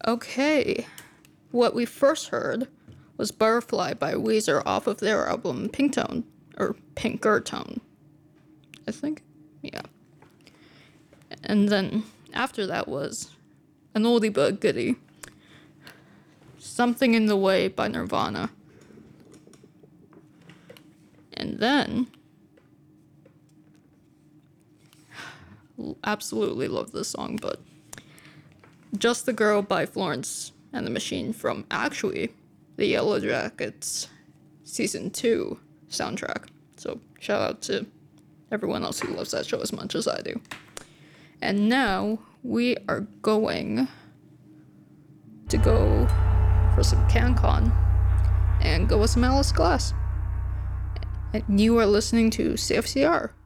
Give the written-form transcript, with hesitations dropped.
Okay, what we first heard was Butterfly by Weezer off of their album Pinktone, or Pinkertone, I think. Yeah. And then after that was an oldie but goodie, Something in the Way by Nirvana. And then, absolutely love this song, but Just the Girl by Florence and the Machine from actually the Yellow Jackets Season 2 soundtrack. So shout out to everyone else who loves that show as much as I do. And now we are going to go for some CanCon and go with some Alice Glass. And you are listening to CFCR.